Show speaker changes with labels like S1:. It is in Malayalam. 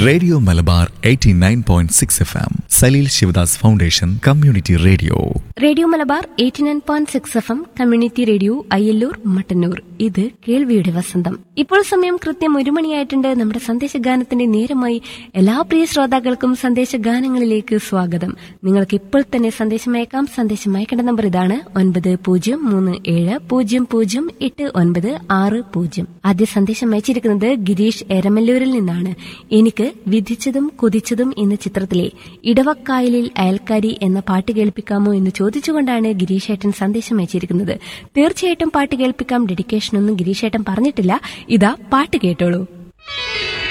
S1: Radio Malabar 89.6 FM, Saleel Sivadas foundation community radio.
S2: Radio Malabar 89.6 FM community radio Ayyallur Mattannur. ഇത് കേൾവിയുടെ വസന്തം. ഇപ്പോൾ സമയം കൃത്യം 1 മണിയായിട്ടുണ്ട്. നമ്മുടെ സന്ദേശഗാനത്തിന്റെ നേരമായി. എല്ലാ പ്രിയ ശ്രോതാക്കൾക്കും സന്ദേശഗാനങ്ങളിലേക്ക് സ്വാഗതം. നിങ്ങൾക്ക് ഇപ്പോൾ തന്നെ സന്ദേശം അയക്കാം. സന്ദേശം അയക്കേണ്ട നമ്പർ ഇതാണ്: 9037008960. ആദ്യ സന്ദേശം അയച്ചിരിക്കുന്നത് ഗിരീഷ് എരമല്ലൂരിൽ നിന്നാണ്. എനിക്ക് വിധിച്ചതും കുതിച്ചതും എന്ന ചിത്രത്തിലെ ഇടവക്കായലിൽ അയൽക്കാരി എന്ന പാട്ട് കേൾപ്പിക്കാമോ എന്ന് ചോദിച്ചുകൊണ്ടാണ് ഗിരീഷേട്ടൻ സന്ദേശം അയച്ചിരിക്കുന്നത്. തീർച്ചയായിട്ടും പാട്ട് കേൾപ്പിക്കാം. ഡെഡിക്കേഷൻ ഒന്നും ഗിരീഷേട്ടൻ പറഞ്ഞിട്ടില്ല. ഇതാ പാട്ട് കേട്ടോളൂ.